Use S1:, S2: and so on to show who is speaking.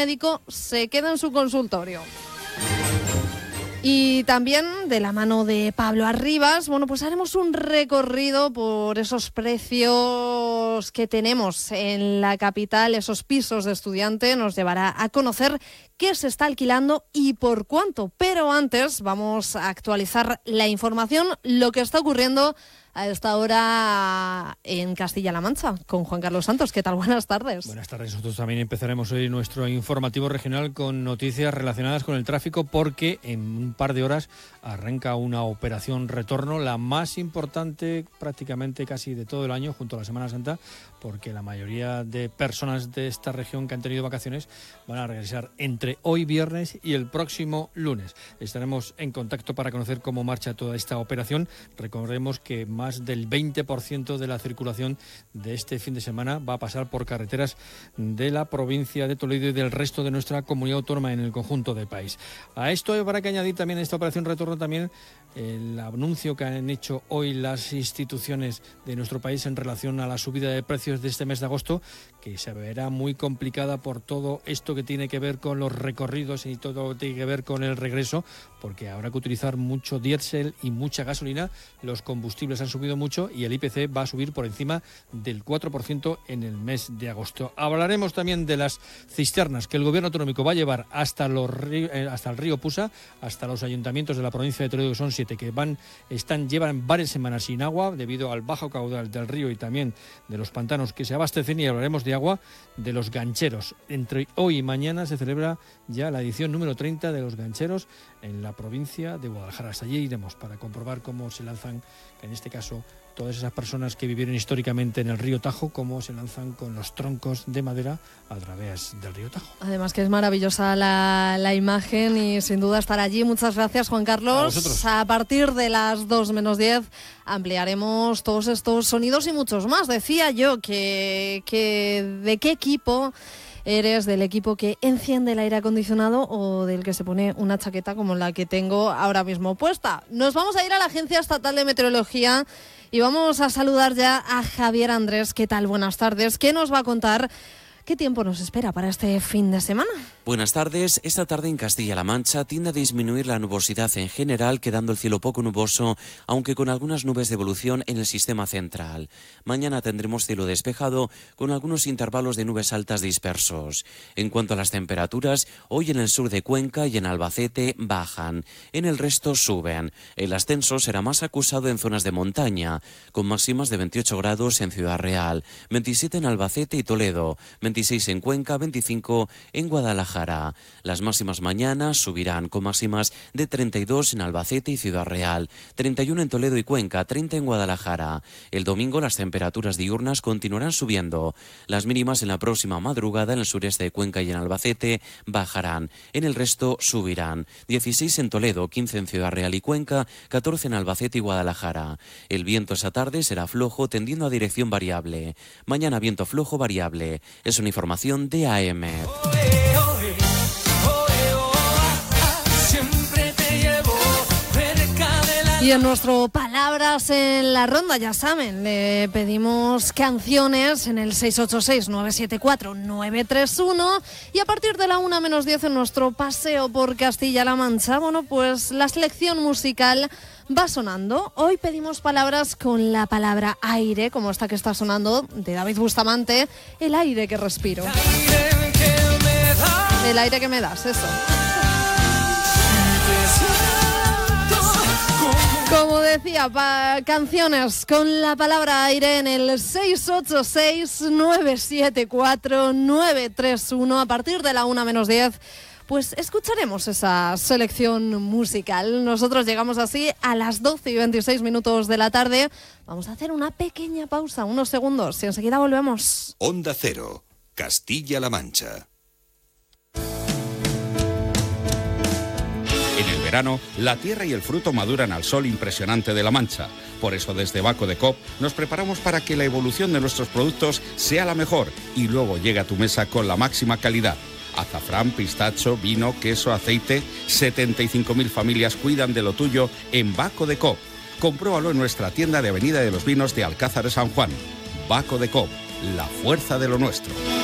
S1: médico se queda en su consultorio. Y también de la mano de Pablo Arribas, bueno, pues haremos un recorrido por esos precios que tenemos en la capital, esos pisos de estudiante, nos llevará a conocer qué se está alquilando y por cuánto. Pero antes vamos a actualizar la información, lo que está ocurriendo a esta hora en Castilla-La Mancha, con Juan Carlos Santos. ¿Qué tal? Buenas tardes.
S2: Buenas tardes. Nosotros también empezaremos hoy nuestro informativo regional con noticias relacionadas con el tráfico, porque en un par de horas arranca una operación retorno, la más importante prácticamente casi de todo el año, junto a la Semana Santa, porque la mayoría de personas de esta región que han tenido vacaciones van a regresar entre hoy viernes y el próximo lunes. Estaremos en contacto para conocer cómo marcha toda esta operación. Recordemos que más del 20% de la circulación de este fin de semana va a pasar por carreteras de la provincia de Toledo y del resto de nuestra comunidad autónoma en el conjunto del país. A esto habrá que añadir también en esta operación retorno también el anuncio que han hecho hoy las instituciones de nuestro país en relación a la subida de precios de este mes de agosto, que se verá muy complicada por todo esto que tiene que ver con los recorridos y todo lo que tiene que ver con el regreso, porque habrá que utilizar mucho diésel y mucha gasolina. Los combustibles han subido mucho y el IPC va a subir por encima del 4% en el mes de agosto. Hablaremos también de las cisternas que el gobierno autonómico va a llevar hasta el río Pusa, hasta los ayuntamientos de la provincia de Toledo, que son 7, que llevan varias semanas sin agua debido al bajo caudal del río y también de los pantanos que se abastecen. Y hablaremos de agua de los gancheros. Entre hoy y mañana se celebra ya la edición número 30 de los gancheros en la provincia de Guadalajara. Hasta allí iremos para comprobar cómo se lanzan, en este caso, todas esas personas que vivieron históricamente en el río Tajo, cómo se lanzan con los troncos de madera a través del río Tajo.
S1: Además que es maravillosa la imagen y sin duda estar allí. Muchas gracias, Juan Carlos. A partir de las 2 menos 10 ampliaremos todos estos sonidos y muchos más. Decía yo que de qué equipo eres, del equipo que enciende el aire acondicionado o del que se pone una chaqueta como la que tengo ahora mismo puesta. Nos vamos a ir a la Agencia Estatal de Meteorología y vamos a saludar ya a Javier Andrés. ¿Qué tal? Buenas tardes. ¿Qué nos va a contar? ¿Qué tiempo nos espera para este fin de semana?
S3: Buenas tardes. Esta tarde en Castilla-La Mancha tiende a disminuir la nubosidad en general, quedando el cielo poco nuboso, aunque con algunas nubes de evolución en el sistema central. Mañana tendremos cielo despejado, con algunos intervalos de nubes altas dispersos. En cuanto a las temperaturas, hoy en el sur de Cuenca y en Albacete bajan. En el resto suben. El ascenso será más acusado en zonas de montaña, con máximas de 28 grados en Ciudad Real, 27 en Albacete y Toledo, 26 en Cuenca, 25 en Guadalajara. Las máximas mañana subirán con máximas de 32 en Albacete y Ciudad Real, 31 en Toledo y Cuenca, 30 en Guadalajara. El domingo las temperaturas diurnas continuarán subiendo. Las mínimas en la próxima madrugada en el sureste de Cuenca y en Albacete bajarán. En el resto subirán. 16 en Toledo, 15 en Ciudad Real y Cuenca, 14 en Albacete y Guadalajara. El viento esa tarde será flojo tendiendo a dirección variable. Mañana viento flojo variable. Es una información de AM.
S1: Y en nuestro Palabras en la Ronda, ya saben, le pedimos canciones en el 686-974-931 y a partir de la 1 menos 10 en nuestro paseo por Castilla-La Mancha, bueno, pues la selección musical va sonando. Hoy pedimos palabras con la palabra aire, como esta que está sonando de David Bustamante, el aire que respiro. El aire que me das, eso. Como decía, canciones con la palabra aire en el 686-974-931. A partir de la 1 menos 10, pues escucharemos esa selección musical. Nosotros llegamos así a las 12 y 26 minutos de la tarde. Vamos a hacer una pequeña pausa, unos segundos, y enseguida volvemos.
S4: Onda Cero, Castilla-La Mancha.
S5: En el verano, la tierra y el fruto maduran al sol impresionante de La Mancha. Por eso, desde Baco de Coop, nos preparamos para que la evolución de nuestros productos sea la mejor y luego llegue a tu mesa con la máxima calidad. Azafrán, pistacho, vino, queso, aceite. 75.000 familias cuidan de lo tuyo en Baco de Coop. Compruébalo en nuestra tienda de Avenida de los Vinos de Alcázar de San Juan. Baco de Coop, la fuerza de lo nuestro.